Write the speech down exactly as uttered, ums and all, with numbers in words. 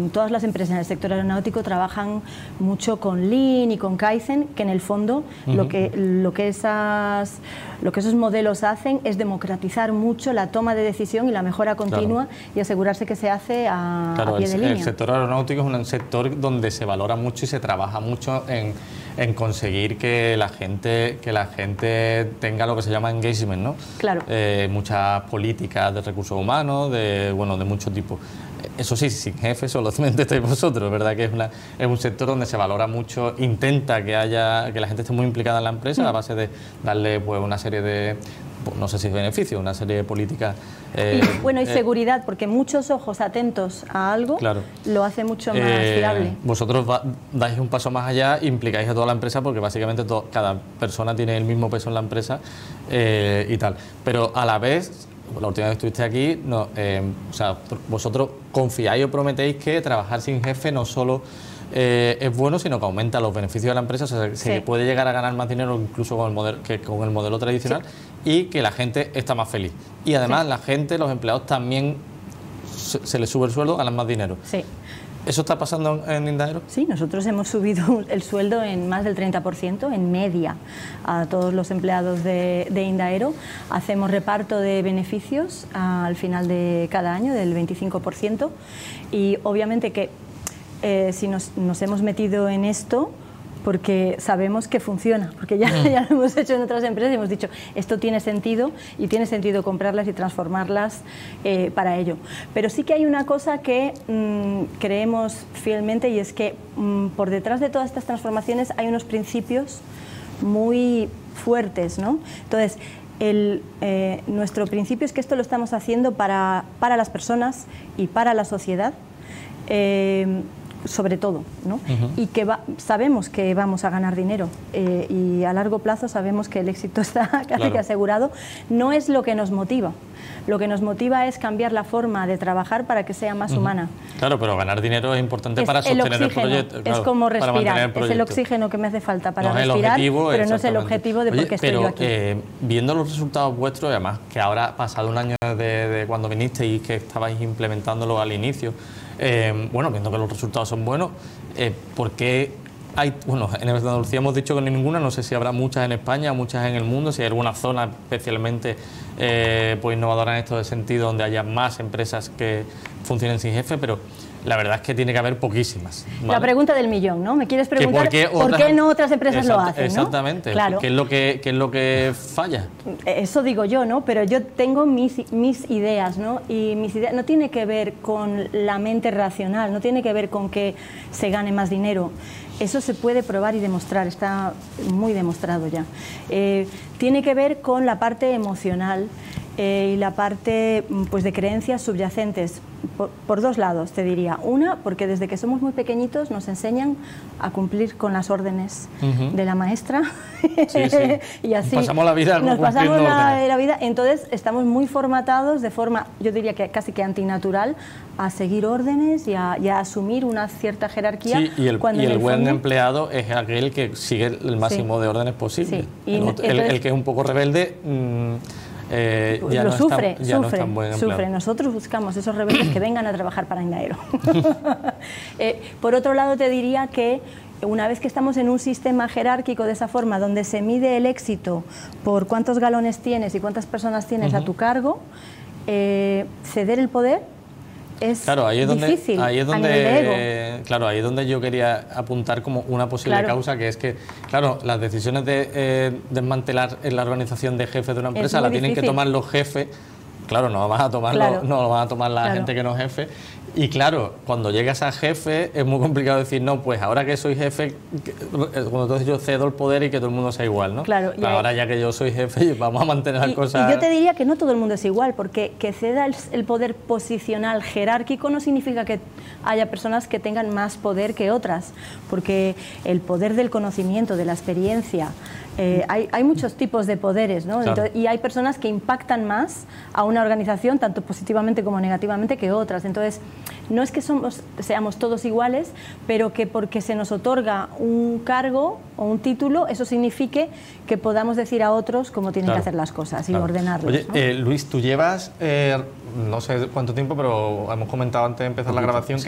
todas las empresas en el sector aeronáutico trabajan mucho con Lean y con Kaizen, que en el fondo uh-huh. lo que lo que esas lo que esos modelos hacen es democratizar mucho la toma de decisión y la mejora continua, claro. y asegurarse que se hace a, claro, a pie el, de línea. El sector aeronáutico es un sector donde se valora mucho y se trabaja mucho en, en conseguir que la gente que la gente tenga lo que se llama engagement, ¿no? Claro. Eh, muchas políticas de recursos humanos, de bueno, de mucho tipo. Eso sí, sin jefe, solamente estáis vosotros, ¿verdad? Que es, una, es un sector donde se valora mucho, intenta que haya que la gente esté muy implicada en la empresa, mm. a base de darle pues una serie de, no sé si beneficios, una serie de políticas. Eh, y, bueno, y eh, seguridad, porque muchos ojos atentos a algo, claro. lo hace mucho más eh, fiable. Vosotros va, dais un paso más allá, implicáis a toda la empresa, porque básicamente todo, cada persona tiene el mismo peso en la empresa eh, y tal. Pero a la vez, la última vez que estuviste aquí, no, eh, o sea, vosotros confiáis o prometéis que trabajar sin jefe no solo eh, es bueno, sino que aumenta los beneficios de la empresa, o sea, se sí. puede llegar a ganar más dinero incluso con el modelo, que con el modelo tradicional, sí. y que la gente está más feliz. Y además sí. la gente, los empleados también se, se les sube el sueldo, ganan más dinero. Sí. ¿Eso está pasando en Indaero? Sí, nosotros hemos subido el sueldo en más del treinta por ciento en media a todos los empleados de, de Indaero. Hacemos reparto de beneficios al final de cada año del veinticinco por ciento y obviamente que eh, si nos, nos hemos metido en esto porque sabemos que funciona, porque ya, ya lo hemos hecho en otras empresas y hemos dicho, esto tiene sentido y tiene sentido comprarlas y transformarlas eh, para ello. Pero sí que hay una cosa que mmm, creemos fielmente y es que mmm, por detrás de todas estas transformaciones hay unos principios muy fuertes, ¿no? Entonces, el, eh, nuestro principio es que esto lo estamos haciendo para, para las personas y para la sociedad, eh, sobre todo, ¿no? Uh-huh. Y que va, sabemos que vamos a ganar dinero eh, y a largo plazo sabemos que el éxito está casi claro. que asegurado. No es lo que nos motiva. Lo que nos motiva es cambiar la forma de trabajar para que sea más uh-huh. humana. Claro, pero ganar dinero es importante es para sostener el, el proyecto. Claro, es como respirar, el es el oxígeno que me hace falta para no respirar, objetivo, pero no es el objetivo de por qué estoy pero, yo aquí. Eh, viendo los resultados vuestros, además, que ahora, pasado un año de, de cuando vinisteis y que estabais implementándolo al inicio, Eh, bueno, viendo que los resultados son buenos, eh, ¿por qué hay, bueno, en Andalucía hemos dicho que no hay ninguna, no sé si habrá muchas en España, muchas en el mundo, si hay alguna zona especialmente eh, pues innovadora en esto de sentido donde haya más empresas que funcionen sin jefe, pero la verdad es que tiene que haber poquísimas, ¿vale? La pregunta del millón, ¿no? Me quieres preguntar por qué, otras, ¿por qué no otras empresas exact, lo hacen, ¿no? Exactamente, claro. ¿Qué es lo que, qué es lo que falla? Eso digo yo, ¿no? Pero yo tengo mis, mis ideas, ¿no? Y mis ideas no tiene que ver con la mente racional, no tiene que ver con que se gane más dinero. Eso se puede probar y demostrar, está muy demostrado ya. Eh, tiene que ver con la parte emocional eh, y la parte pues, de creencias subyacentes, por, por dos lados te diría. Una, porque desde que somos muy pequeñitos nos enseñan a cumplir con las órdenes uh-huh. de la maestra sí, sí. y así nos pasamos la vida nos pasamos la, la vida, entonces estamos muy formatados de forma, yo diría que casi que antinatural, a seguir órdenes y a, y a asumir una cierta jerarquía. Sí, y el, y el, el buen fondo, empleado es aquel que sigue el máximo sí. de órdenes posible. Sí. Y el, entonces, el, el que es un poco rebelde mmm, eh, ya lo no sufre, está, ya sufre, no es tan buen sufre. Nosotros buscamos esos rebeldes que vengan a trabajar para Indaero. eh, por otro lado, te diría que una vez que estamos en un sistema jerárquico de esa forma, donde se mide el éxito por cuántos galones tienes y cuántas personas tienes uh-huh. a tu cargo, eh, ceder el poder es claro, ahí es donde, difícil ahí es donde, a nivel de ego. Eh, claro, ahí es donde yo quería apuntar como una posible claro. causa, que es que, claro, las decisiones de eh, desmantelar la organización de jefes de una empresa la tienen difícil. que tomar los jefes. Claro, no lo van a tomar, claro. no lo van a tomar la claro. gente que no es jefe. Y claro, cuando llegas a jefe es muy complicado decir, no, pues ahora que soy jefe, que, cuando entonces yo cedo el poder y que todo el mundo sea igual, ¿no? Claro. Pero ahora ya que yo soy jefe, vamos a mantener las cosas... Y yo te diría que no todo el mundo es igual, porque que ceda el, el poder posicional jerárquico no significa que haya personas que tengan más poder que otras, porque el poder del conocimiento, de la experiencia, eh, hay, hay muchos tipos de poderes, ¿no? Claro. Entonces, y hay personas que impactan más a una organización, tanto positivamente como negativamente, que otras. Entonces, no es que somos, seamos todos iguales, pero que porque se nos otorga un cargo o un título, eso signifique que podamos decir a otros cómo tienen claro. que hacer las cosas y claro. ordenarlos. Oye, ¿no? eh, Luis, tú llevas, eh, no sé cuánto tiempo, pero hemos comentado antes de empezar la grabación,